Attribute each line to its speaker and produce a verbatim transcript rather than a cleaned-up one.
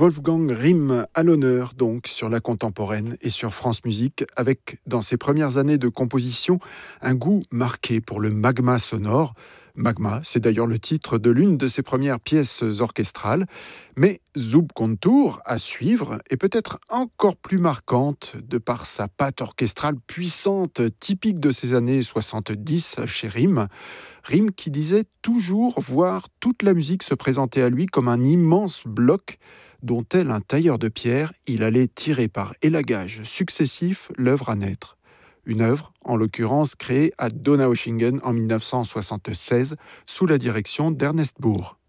Speaker 1: Wolfgang Rihm à l'honneur donc sur la contemporaine et sur France Musique, avec dans ses premières années de composition un goût marqué pour le magma sonore. Magma, c'est d'ailleurs le titre de l'une de ses premières pièces orchestrales, mais Subcontour à suivre est peut-être encore plus marquante de par sa patte orchestrale puissante, typique de ces années soixante-dix chez Rihm. Rihm qui disait toujours voir toute la musique se présenter à lui comme un immense bloc dont tel un tailleur de pierre, il allait tirer par élagage successif l'œuvre à naître. Une œuvre, en l'occurrence, créée à Donaueschingen en mille neuf cent soixante-seize sous la direction d'Ernest Bourg.